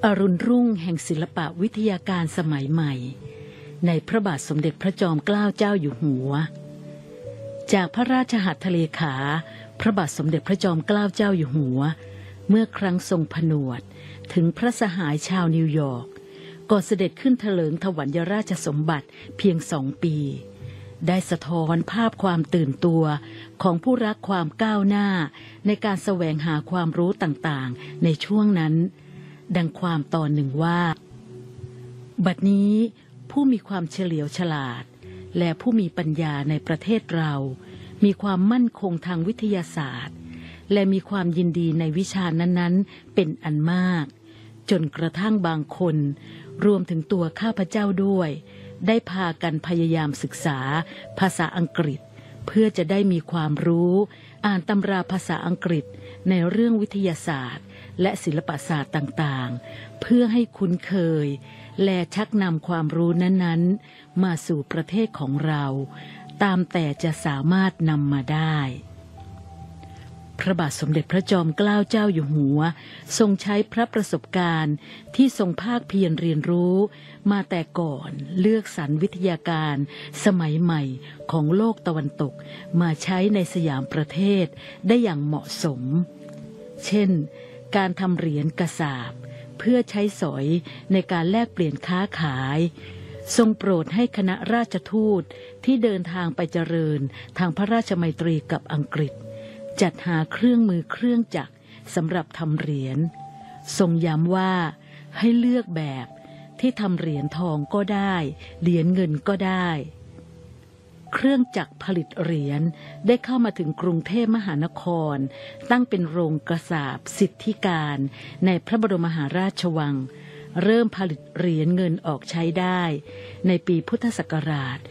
อรุณรุ่งแห่งศิลปะวิทยาการสมัยใหม่ในพระบาทสมเด็จพระจอมเกล้าเจ้าอยู่หัวจากพระราชหัตถเลขาพระบาทสมเด็จพระจอมเกล้าเจ้าอยู่หัวเมื่อครั้งทรงผนวดถึงพระสหายชาวนิวยอร์กก่อนเสด็จขึ้นเถลิงถวัลยราชสมบัติเพียง2 ปีได้สะท้อนภาพความตื่นตัวของผู้รักความก้าวหน้าในการแสวงหาความรู้ต่างๆในช่วงนั้นดังความตอนหนึ่งว่าบัดนี้ผู้มีความเฉลียวฉลาดและผู้มีปัญญาในประเทศเรามีความมั่นคงทางวิทยาศาสตร์และมีความยินดีในวิชานั้นๆเป็นอันมากจนกระทั่งบางคนรวมถึงตัวข้าพเจ้าด้วยได้พากันพยายามศึกษาภาษาอังกฤษเพื่อจะได้มีความรู้อ่านตำราภาษาอังกฤษในเรื่องวิทยาศาสตร์และศิลปศาสตร์ต่างๆเพื่อให้คุ้นเคยและชักนำความรู้นั้นๆมาสู่ประเทศของเราตามแต่จะสามารถนำมาได้พระบาทสมเด็จพระจอมเกล้าเจ้าอยู่หัวทรงใช้พระประสบการณ์ที่ทรงภาคเพียรเรียนรู้มาแต่ก่อนเลือกสรรวิทยาการสมัยใหม่ของโลกตะวันตกมาใช้ในสยามประเทศได้อย่างเหมาะสมเช่นการทำเหรียญกระสาบเพื่อใช้สอยในการแลกเปลี่ยนค้าขายทรงโปรดให้คณะราชทูตที่เดินทางไปเจริญทางพระราชมัยตรีกับอังกฤษจัดหาเครื่องมือเครื่องจักรสำหรับทำเหรียญทรงย้ำว่าให้เลือกแบบที่ทำเหรียญทองก็ได้เหรียญเงินก็ได้เครื่องจักรผลิตเหรียญได้เข้ามาถึงกรุงเทพมหานครตั้งเป็นโรงกระสาบสิทธิการในพระบรมมหาราชวังเริ่มผลิตเหรียญเงินออกใช้ได้ในปีพุทธศักราช